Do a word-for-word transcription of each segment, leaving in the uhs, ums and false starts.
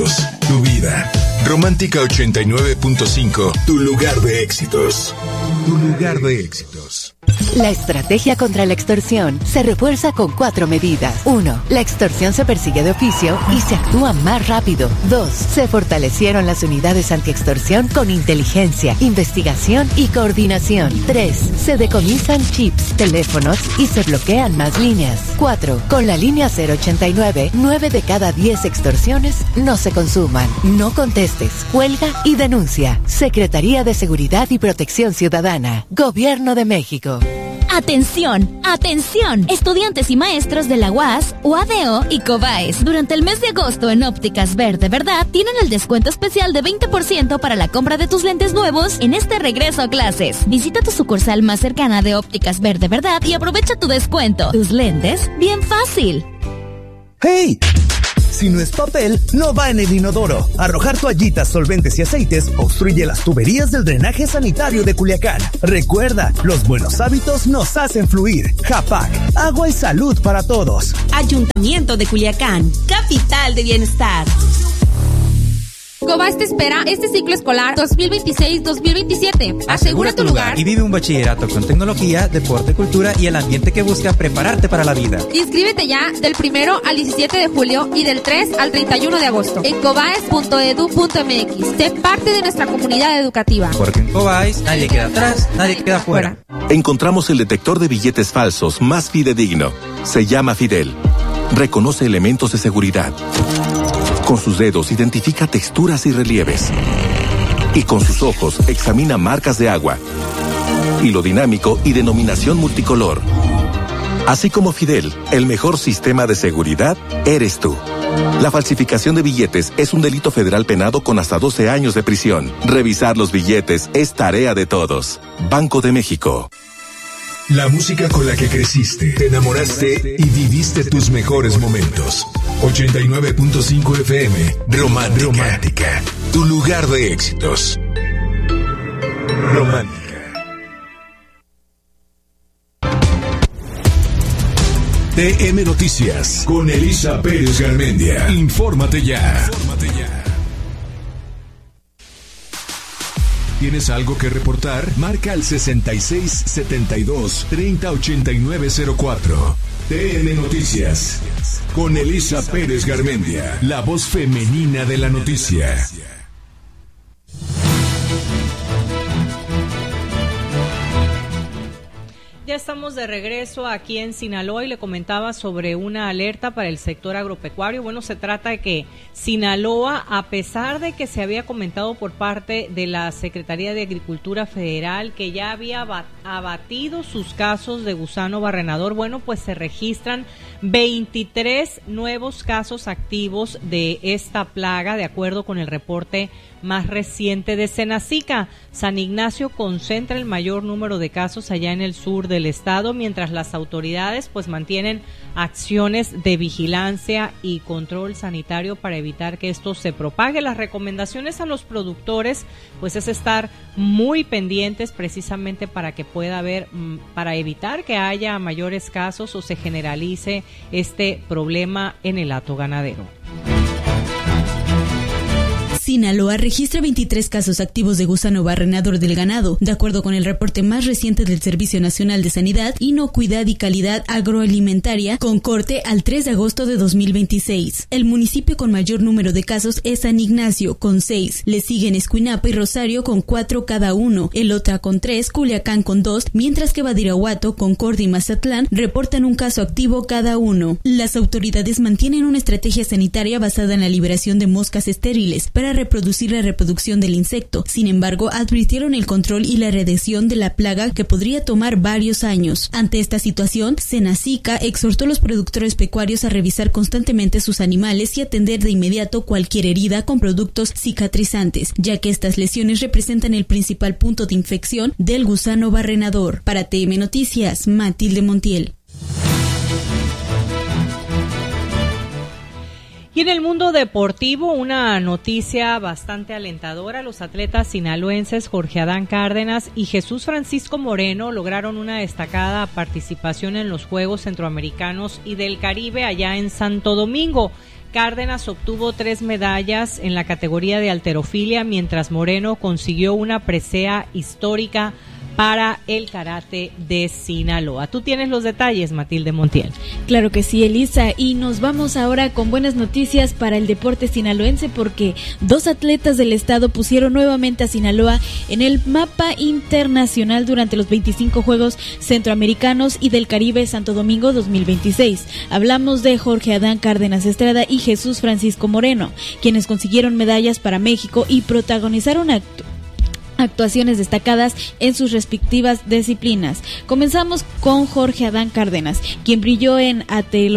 éxitos, tu vida. Romántica ochenta y nueve punto cinco, tu lugar de éxitos. Tu lugar de éxitos. La estrategia contra la extorsión se refuerza con cuatro medidas. Uno, la extorsión se persigue de oficio y se actúa más rápido. Dos, se fortalecieron las unidades antiextorsión con inteligencia, investigación y coordinación. Tres, se decomisan chips, teléfonos y se bloquean más líneas. Cuatro, con la línea cero ochenta y nueve, nueve de cada diez extorsiones no se consuman. No contestes, cuelga y denuncia. Secretaría de Seguridad y Protección Ciudadana. Gobierno de México. Atención, atención, estudiantes y maestros de la U A S, U A D O y COBAES. Durante el mes de agosto en Ópticas Verde Verdad tienen el descuento especial de veinte por ciento para la compra de tus lentes nuevos en este regreso a clases. Visita tu sucursal más cercana de Ópticas Verde Verdad y aprovecha tu descuento. Tus lentes, bien fácil. ¡Hey! Si no es papel, no va en el inodoro. Arrojar toallitas, solventes y aceites obstruye las tuberías del drenaje sanitario de Culiacán. Recuerda, los buenos hábitos nos hacen fluir. Japac, agua y salud para todos. Ayuntamiento de Culiacán, capital de bienestar. COBAES te espera este ciclo escolar dos mil veintiséis dos mil veintisiete. Asegura tu lugar y vive un bachillerato con tecnología, deporte, cultura y el ambiente que busca prepararte para la vida. Inscríbete ya del primero al diecisiete de julio y del tres al treinta y uno de agosto en cobaes punto edu punto m x. Sé parte de nuestra comunidad educativa. Porque en COBAES nadie queda atrás, nadie queda fuera. Encontramos el detector de billetes falsos más fidedigno. Se llama Fidel. Reconoce elementos de seguridad. Con sus dedos identifica texturas y relieves. Y con sus ojos examina marcas de agua, hilo dinámico y denominación multicolor. Así como Fidel, el mejor sistema de seguridad eres tú. La falsificación de billetes es un delito federal penado con hasta doce años de prisión. Revisar los billetes es tarea de todos. Banco de México. La música con la que creciste, te enamoraste y viviste tus mejores momentos. ochenta y nueve punto cinco F M, Romántica. Romántica, tu lugar de éxitos. Romántica. T M Noticias, con Elisa Pérez Garmendia. Infórmate ya. Infórmate ya. ¿Tienes algo que reportar? Marca al sesenta y seis setenta y dos treinta ochenta y nueve cero cuatro. T M Noticias, con Elisa Pérez Garmendia, la voz femenina de la noticia. Ya estamos de regreso aquí en Sinaloa y le comentaba sobre una alerta para el sector agropecuario. Bueno, se trata de que Sinaloa, a pesar de que se había comentado por parte de la Secretaría de Agricultura Federal que ya había abatido sus casos de gusano barrenador, bueno, pues se registran veintitrés nuevos casos activos de esta plaga, de acuerdo con el reporte más reciente de Senacica. San Ignacio concentra el mayor número de casos allá en el sur del estado, mientras las autoridades pues mantienen acciones de vigilancia y control sanitario para evitar que esto se propague. Las recomendaciones a los productores pues es estar muy pendientes precisamente para que pueda haber, para evitar que haya mayores casos o se generalice este problema en el hato ganadero. Sinaloa registra veintitrés casos activos de gusano barrenador del ganado, de acuerdo con el reporte más reciente del Servicio Nacional de Sanidad, Inocuidad y Calidad Agroalimentaria, con corte al tres de agosto de dos mil veintiséis. El municipio con mayor número de casos es San Ignacio, con seis. Le siguen Escuinapa y Rosario, con cuatro cada uno. Elota con tres, Culiacán con dos, mientras que Badiraguato, Concordia y Mazatlán reportan un caso activo cada uno. Las autoridades mantienen una estrategia sanitaria basada en la liberación de moscas estériles para reproducir la reproducción del insecto. Sin embargo, advirtieron el control y la redención de la plaga que podría tomar varios años. Ante esta situación, Senacica exhortó a los productores pecuarios a revisar constantemente sus animales y atender de inmediato cualquier herida con productos cicatrizantes, ya que estas lesiones representan el principal punto de infección del gusano barrenador. Para T M Noticias, Matilde Montiel. Y en el mundo deportivo, una noticia bastante alentadora. Los atletas sinaloenses Jorge Adán Cárdenas y Jesús Francisco Moreno lograron una destacada participación en los Juegos Centroamericanos y del Caribe allá en Santo Domingo. Cárdenas obtuvo tres medallas en la categoría de halterofilia, mientras Moreno consiguió una presea histórica para el karate de Sinaloa. Tú tienes los detalles, Matilde Montiel. Claro que sí, Elisa, y nos vamos ahora con buenas noticias para el deporte sinaloense, porque dos atletas del estado pusieron nuevamente a Sinaloa en el mapa internacional durante los veinticinco Juegos Centroamericanos y del Caribe Santo Domingo dos mil veintiséis. Hablamos de Jorge Adán Cárdenas Estrada y Jesús Francisco Moreno, quienes consiguieron medallas para México y protagonizaron actu- actuaciones destacadas en sus respectivas disciplinas. Comenzamos con Jorge Adán Cárdenas, quien brilló en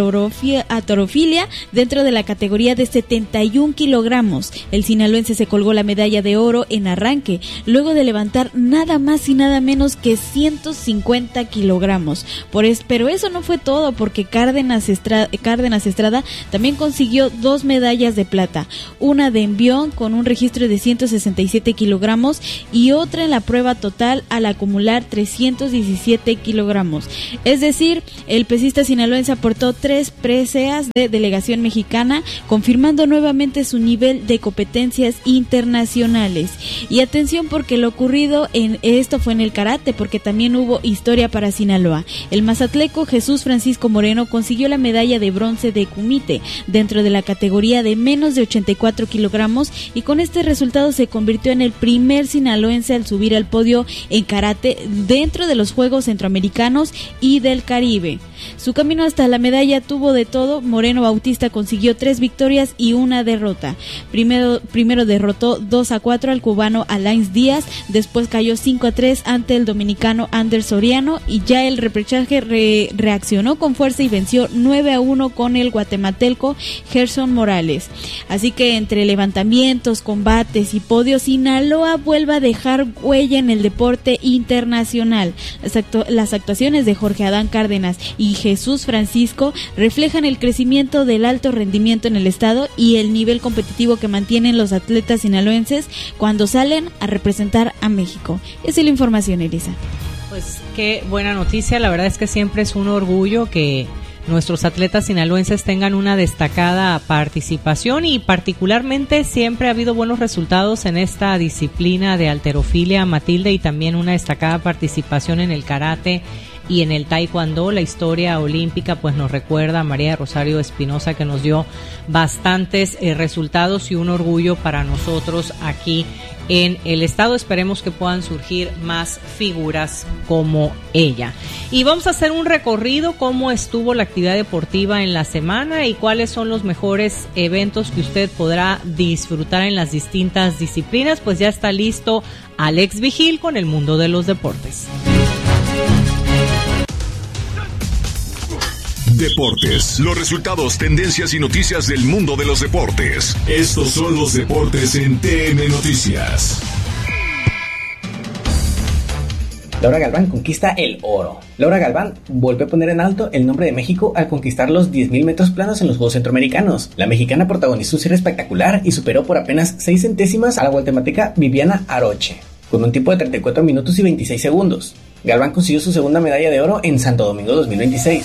halterofilia dentro de la categoría de setenta y un kilogramos. El sinaloense se colgó la medalla de oro en arranque, luego de levantar nada más y nada menos que ciento cincuenta kilogramos. Por es, pero eso no fue todo, porque Cárdenas Estrada, Cárdenas Estrada también consiguió dos medallas de plata, una de envión con un registro de ciento sesenta y siete kilogramos y otra en la prueba total al acumular trescientos diecisiete kilogramos. Es decir, el pesista sinaloense aportó tres preseas de delegación mexicana, confirmando nuevamente su nivel de competencias internacionales. Y atención, porque lo ocurrido en esto fue en el karate, porque también hubo historia para Sinaloa. El mazatleco Jesús Francisco Moreno consiguió la medalla de bronce de kumite dentro de la categoría de menos de ochenta y cuatro kilogramos, y con este resultado se convirtió en el primer sinaloense al subir al podio en karate dentro de los Juegos Centroamericanos y del Caribe. Su camino hasta la medalla tuvo de todo. Moreno Bautista consiguió tres victorias y una derrota. Primero, primero derrotó dos a cuatro al cubano Alain Díaz, después cayó cinco a tres ante el dominicano Ander Soriano, y ya el repechaje re, reaccionó con fuerza y venció nueve a uno con el guatemalteco Gerson Morales. Así que entre levantamientos, combates y podios, Sinaloa vuelve a dejar huella en el deporte internacional. Las, actu- las actuaciones de Jorge Adán Cárdenas y Jesús Francisco reflejan el crecimiento del alto rendimiento en el estado y el nivel competitivo que mantienen los atletas sinaloenses cuando salen a representar a México. Esa es la información, Elisa. Pues qué buena noticia, la verdad es que siempre es un orgullo que nuestros atletas sinaloenses tengan una destacada participación, y particularmente siempre ha habido buenos resultados en esta disciplina de halterofilia, Matilde, y también una destacada participación en el karate y en el taekwondo. La historia olímpica pues nos recuerda a María Rosario Espinosa, que nos dio bastantes eh, resultados y un orgullo para nosotros aquí en el estado. Esperemos que puedan surgir más figuras como ella. Y vamos a hacer un recorrido cómo estuvo la actividad deportiva en la semana y cuáles son los mejores eventos que usted podrá disfrutar en las distintas disciplinas. Pues ya está listo Alex Vigil con el mundo de los deportes. Deportes, los resultados, tendencias y noticias del mundo de los deportes. Estos son los deportes en T N Noticias. Laura Galván conquista el oro. Laura Galván volvió a poner en alto el nombre de México al conquistar los diez mil metros planos en los Juegos Centroamericanos. La mexicana protagonizó un cierre espectacular y superó por apenas seis centésimas a la guatemalteca Viviana Aroche, con un tiempo de treinta y cuatro minutos y veintiséis segundos. Galván consiguió su segunda medalla de oro en Santo Domingo dos mil veintiséis.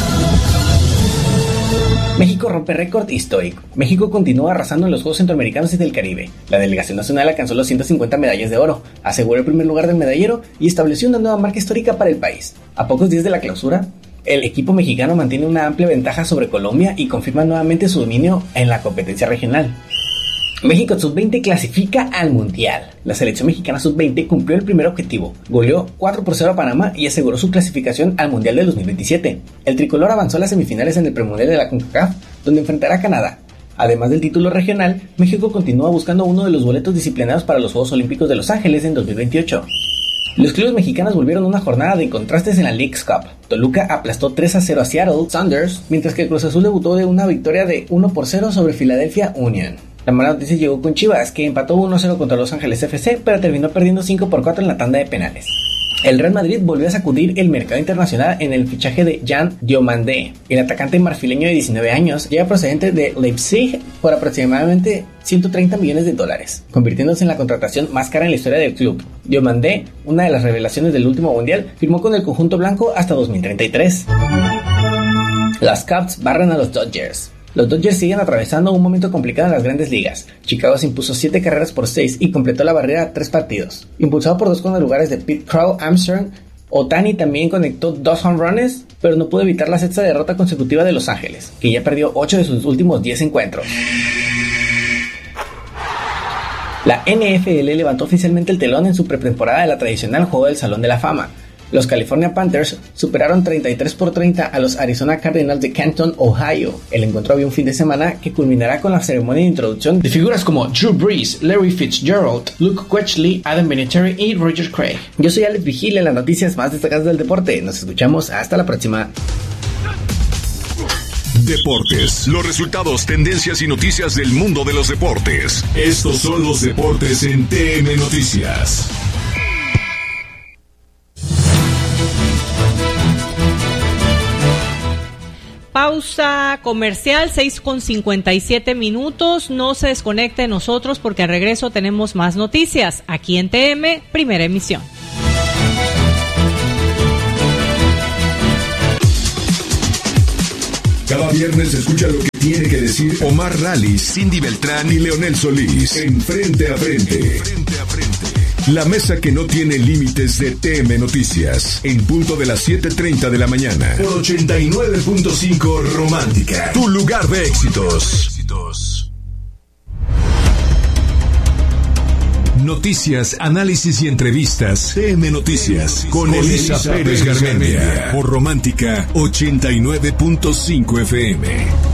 México rompe récord histórico. México continúa arrasando en los Juegos Centroamericanos y del Caribe. La delegación nacional alcanzó los ciento cincuenta medallas de oro, aseguró el primer lugar del medallero y estableció una nueva marca histórica para el país. A pocos días de la clausura, el equipo mexicano mantiene una amplia ventaja sobre Colombia y confirma nuevamente su dominio en la competencia regional. México sub veinte clasifica al Mundial. La selección mexicana sub veinte cumplió el primer objetivo, goleó cuatro por cero a Panamá y aseguró su clasificación al Mundial del dos mil veintisiete. El tricolor avanzó a las semifinales en el premundial de la CONCACAF, donde enfrentará a Canadá. Además del título regional, México continúa buscando uno de los boletos disciplinarios para los Juegos Olímpicos de Los Ángeles en dos mil veintiocho. Los clubes mexicanos volvieron una jornada de contrastes en la Leagues Cup. Toluca aplastó tres a cero a Seattle Sounders, mientras que Cruz Azul debutó de una victoria de uno por cero sobre Philadelphia Union. La mala noticia llegó con Chivas, que empató uno a cero contra Los Ángeles F C, pero terminó perdiendo cinco por cuatro en la tanda de penales. El Real Madrid volvió a sacudir el mercado internacional en el fichaje de Jan Diomandé. El atacante marfileño de diecinueve años llega procedente de Leipzig por aproximadamente ciento treinta millones de dólares, convirtiéndose en la contratación más cara en la historia del club. Diomandé, una de las revelaciones del último mundial, firmó con el conjunto blanco hasta dos mil treinta y tres. Las Cubs barran a los Dodgers. Los Dodgers siguen atravesando un momento complicado en las grandes ligas. Chicago se impuso siete carreras por seis y completó la barrera a tres partidos. Impulsado por dos cuadrangulares de Pete Crow Armstrong, Ohtani también conectó dos home runs, pero no pudo evitar la sexta derrota consecutiva de Los Ángeles, que ya perdió ocho de sus últimos diez encuentros. La N F L levantó oficialmente el telón en su pretemporada de la tradicional juego del Salón de la Fama. Los California Panthers superaron treinta y tres por treinta a los Arizona Cardinals de Canton, Ohio. El encuentro había un fin de semana que culminará con la ceremonia de introducción de figuras como Drew Brees, Larry Fitzgerald, Luke Quetchley, Adam Vinatieri y Roger Craig. Yo soy Alex Vigil en las noticias más destacadas del deporte. Nos escuchamos hasta la próxima. Deportes, los resultados, tendencias y noticias del mundo de los deportes. Estos son los deportes en T M Noticias. Pausa comercial, seis con cincuenta y siete minutos. No se desconecte de nosotros porque al regreso tenemos más noticias aquí en T M, primera emisión. Cada viernes escucha lo que tiene que decir Omar Rally, Cindy Beltrán y Leonel Solís en Frente a Frente. Frente a Frente. La mesa que no tiene límites de T M Noticias, en punto de las siete treinta de la mañana, por ochenta y nueve punto cinco Romántica, tu lugar de éxitos. Noticias, análisis y entrevistas. T M Noticias con, con Elisa Pérez Garmendia, por Romántica ochenta y nueve punto cinco F M.